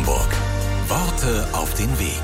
Hamburg. Worte auf den Weg.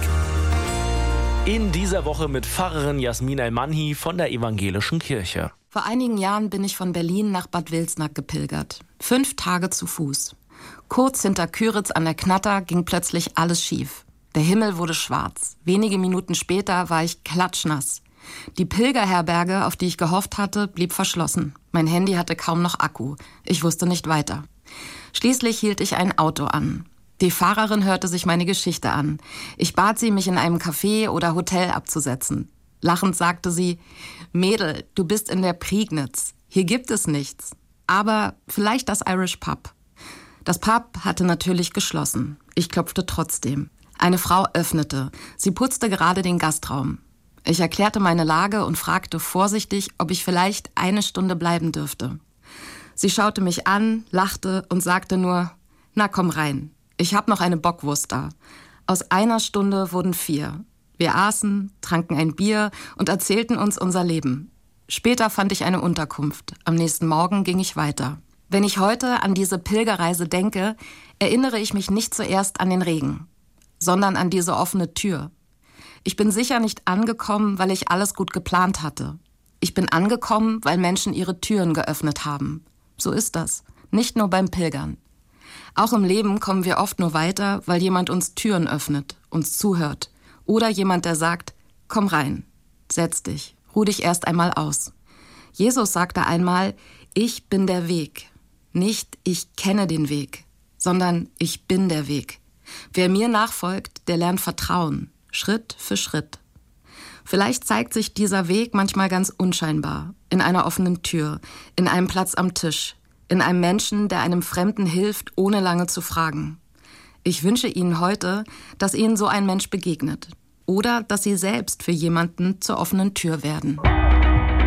In dieser Woche mit Pfarrerin Jasmin El-Manhi von der Evangelischen Kirche. Vor einigen Jahren bin ich von Berlin nach Bad Wilsnack gepilgert. 5 Tage zu Fuß. Kurz hinter Küritz an der Knatter ging plötzlich alles schief. Der Himmel wurde schwarz. Wenige Minuten später war ich klatschnass. Die Pilgerherberge, auf die ich gehofft hatte, blieb verschlossen. Mein Handy hatte kaum noch Akku. Ich wusste nicht weiter. Schließlich hielt ich ein Auto an. Die Fahrerin hörte sich meine Geschichte an. Ich bat sie, mich in einem Café oder Hotel abzusetzen. Lachend sagte sie: Mädel, du bist in der Prignitz. Hier gibt es nichts. Aber vielleicht das Irish Pub. Das Pub hatte natürlich geschlossen. Ich klopfte trotzdem. Eine Frau öffnete. Sie putzte gerade den Gastraum. Ich erklärte meine Lage und fragte vorsichtig, ob ich vielleicht eine Stunde bleiben dürfte. Sie schaute mich an, lachte und sagte nur: Na komm rein. Ich hab noch eine Bockwurst da. Aus einer Stunde wurden 4. Wir aßen, tranken ein Bier und erzählten uns unser Leben. Später fand ich eine Unterkunft. Am nächsten Morgen ging ich weiter. Wenn ich heute an diese Pilgerreise denke, erinnere ich mich nicht zuerst an den Regen, sondern an diese offene Tür. Ich bin sicher nicht angekommen, weil ich alles gut geplant hatte. Ich bin angekommen, weil Menschen ihre Türen geöffnet haben. So ist das. Nicht nur beim Pilgern. Auch im Leben kommen wir oft nur weiter, weil jemand uns Türen öffnet, uns zuhört. Oder jemand, der sagt: Komm rein, setz dich, ruh dich erst einmal aus. Jesus sagte einmal: Ich bin der Weg. Nicht ich kenne den Weg, sondern ich bin der Weg. Wer mir nachfolgt, der lernt Vertrauen, Schritt für Schritt. Vielleicht zeigt sich dieser Weg manchmal ganz unscheinbar, in einer offenen Tür, in einem Platz am Tisch, in einem Menschen, der einem Fremden hilft, ohne lange zu fragen. Ich wünsche Ihnen heute, dass Ihnen so ein Mensch begegnet oder dass Sie selbst für jemanden zur offenen Tür werden.